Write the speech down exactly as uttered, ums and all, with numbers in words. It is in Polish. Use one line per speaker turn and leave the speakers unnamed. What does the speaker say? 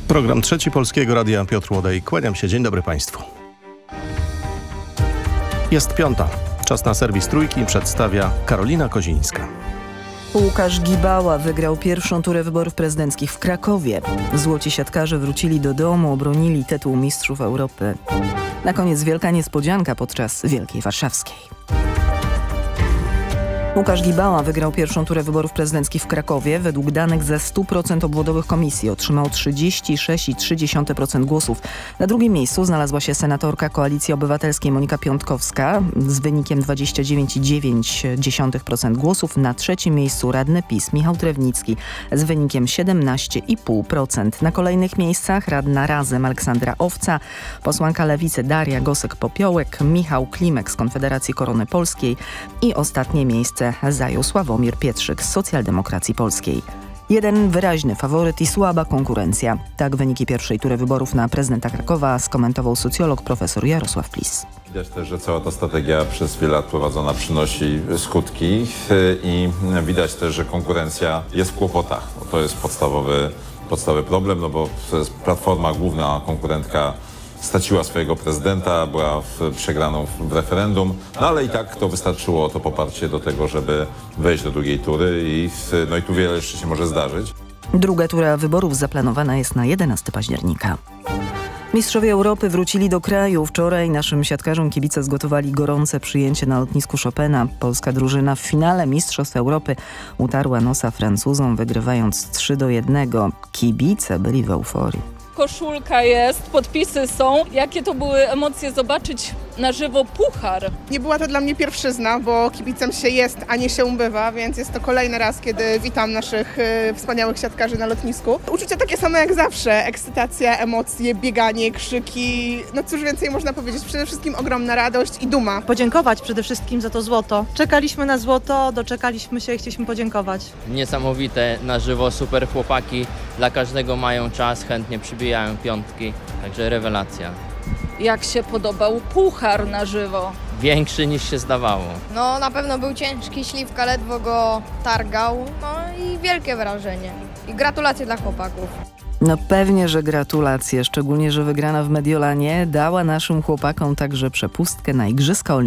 Program Trzeci Polskiego Radia, Piotr Łodej. Kłaniam się, dzień dobry Państwu. Jest piąta. Czas na serwis Trójki przedstawia Karolina Kozińska.
Łukasz Gibała wygrał pierwszą turę wyborów prezydenckich w Krakowie. Złoci siatkarze wrócili do domu, obronili tytuł mistrzów Europy. Na koniec wielka niespodzianka podczas Wielkiej Warszawskiej. Łukasz Gibała wygrał pierwszą turę wyborów prezydenckich w Krakowie. Według danych ze stu procent obwodowych komisji otrzymał trzydzieści sześć przecinek trzy procent głosów. Na drugim miejscu znalazła się senatorka Koalicji Obywatelskiej Monika Piątkowska z wynikiem dwadzieścia dziewięć przecinek dziewięć procent głosów. Na trzecim miejscu radny PiS Michał Trewnicki z wynikiem siedemnaście przecinek pięć procent. Na kolejnych miejscach radna Razem Aleksandra Owca, posłanka Lewicy Daria Gosek-Popiołek, Michał Klimek z Konfederacji Korony Polskiej i ostatnie miejsce zajął Sławomir Pietrzyk z Socjaldemokracji Polskiej. Jeden wyraźny faworyt i słaba konkurencja. Tak wyniki pierwszej tury wyborów na prezydenta Krakowa skomentował socjolog profesor Jarosław Plis.
Widać też, że cała ta strategia przez wiele lat prowadzona przynosi skutki i widać też, że konkurencja jest w kłopotach. To jest podstawowy, podstawowy problem, no bo Platforma, główna konkurentka, straciła swojego prezydenta, była w, przegraną w referendum, no ale i tak to wystarczyło, to poparcie do tego, żeby wejść do drugiej tury i, no i tu wiele jeszcze się może zdarzyć.
Druga tura wyborów zaplanowana jest na jedenastego października. Mistrzowie Europy wrócili do kraju. Wczoraj naszym siatkarzom kibice zgotowali gorące przyjęcie na lotnisku Chopina. Polska drużyna w finale Mistrzostw Europy utarła nosa Francuzom, wygrywając trzy do jednego. Kibice byli w euforii.
Koszulka jest, podpisy są. Jakie to były emocje zobaczyć na żywo puchar?
Nie była to dla mnie pierwszyzna, bo kibicem się jest, a nie się ubywa, więc jest to kolejny raz, kiedy witam naszych y, wspaniałych siatkarzy na lotnisku. Uczucia takie same jak zawsze. Ekscytacja, emocje, bieganie, krzyki. No cóż więcej można powiedzieć. Przede wszystkim ogromna radość i duma.
Podziękować przede wszystkim za to złoto. Czekaliśmy na złoto, doczekaliśmy się i chcieliśmy podziękować.
Niesamowite, na żywo, super chłopaki. Dla każdego mają czas, chętnie przybijają piątki, także rewelacja.
Jak się podobał puchar na żywo?
Większy niż się zdawało.
No na pewno był ciężki, Śliwka ledwo go targał, no i wielkie wrażenie. I gratulacje dla chłopaków.
No pewnie, że gratulacje, szczególnie, że wygrana w Mediolanie dała naszym chłopakom także przepustkę na Igrzyska Olimpijskie.